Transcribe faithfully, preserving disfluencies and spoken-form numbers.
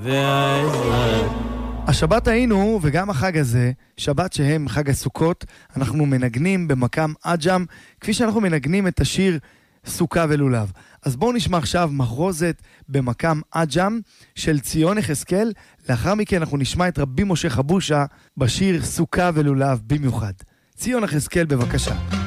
השבת היינו, וגם החג הזה, שבת שהם חג הסוכות, אנחנו מנגנים במקם אג'ם, כפי שאנחנו מנגנים את השיר סוכה ולולב. אז בואו נשמע עכשיו מחרוזת במקם אג'ם של ציון יחזקאל, לאחר מכן אנחנו נשמע את רבי משה חבושה בשיר סוכה ולולב במיוחד. ציון יחזקאל בבקשה.